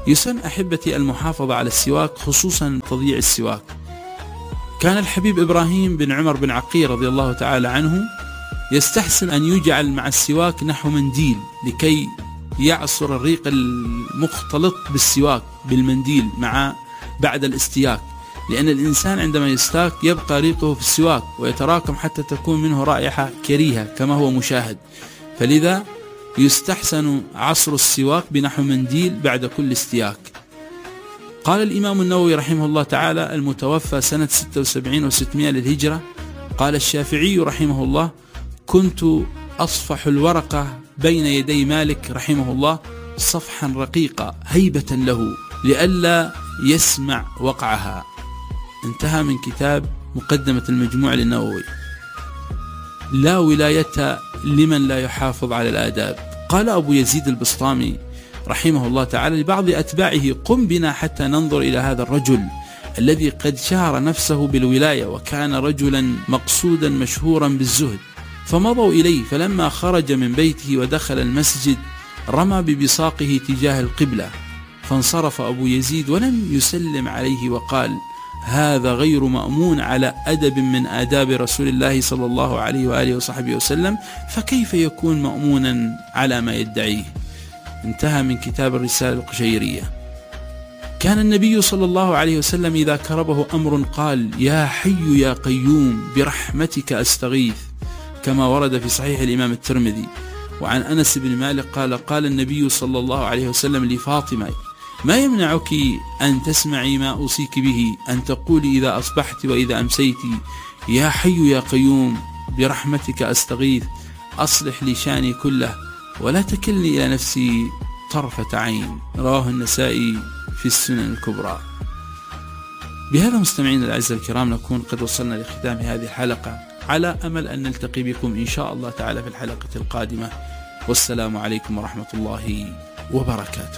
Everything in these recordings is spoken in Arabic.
يسن أحبتي المحافظة على السواك، خصوصا تضييع السواك. كان الحبيب إبراهيم بن عمر بن عقيل رضي الله تعالى عنه يستحسن أن يجعل مع السواك نحو منديل لكي يعصر الريق المختلط بالسواك بالمنديل بعد الاستياك، لأن الإنسان عندما يستاك يبقى ريقه في السواك ويتراكم حتى تكون منه رائحة كريهة كما هو مشاهد، فلذا يستحسن عصر السواك بنحو منديل بعد كل استياك. قال الإمام النووي رحمه الله تعالى المتوفى سنة 76 و600 للهجرة، قال الشافعي رحمه الله: كنت أصفح الورقة بين يدي مالك رحمه الله صفحا رقيقا هيبة له لئلا يسمع وقعها. انتهى من كتاب مقدمة المجموع للنووي. لا ولاية لمن لا يحافظ على الآداب. قال أبو يزيد البسطامي رحمه الله تعالى لبعض أتباعه: قم بنا حتى ننظر إلى هذا الرجل الذي قد شهر نفسه بالولاية وكان رجلا مقصودا مشهورا بالزهد. فمضوا إليه، فلما خرج من بيته ودخل المسجد رمى ببصاقه تجاه القبلة، فانصرف أبو يزيد ولم يسلم عليه وقال: هذا غير مأمون على أدب من آداب رسول الله صلى الله عليه وآله وصحبه وسلم، فكيف يكون مأمونا على ما يدعيه؟ انتهى من كتاب الرسالة القشيرية. كان النبي صلى الله عليه وسلم إذا كربه أمر قال: يا حي يا قيوم برحمتك أستغيث، كما ورد في صحيح الإمام الترمذي. وعن أنس بن مالك قال النبي صلى الله عليه وسلم لفاطمة: ما يمنعك أن تسمعي ما أوصيك به، أن تقولي إذا أصبحت وإذا أمسيت: يا حي يا قيوم برحمتك أستغيث، أصلح لي شاني كله ولا تكلني إلى نفسي طرفة عين. رواه النسائي في السنن الكبرى. بهذا مستمعين الأعزاء الكرام نكون قد وصلنا لختام هذه الحلقة، على أمل أن نلتقي بكم إن شاء الله تعالى في الحلقة القادمة، والسلام عليكم ورحمة الله وبركاته.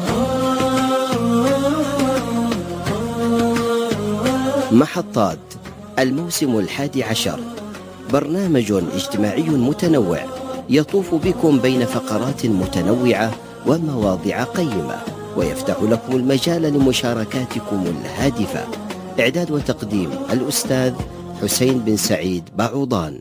محطات الموسم 11، برنامج اجتماعي متنوع يطوف بكم بين فقرات متنوعة ومواضيع قيمة، ويفتح لكم المجال لمشاركاتكم الهادفة. إعداد وتقديم الأستاذ حسين بن سعيد بعوضان.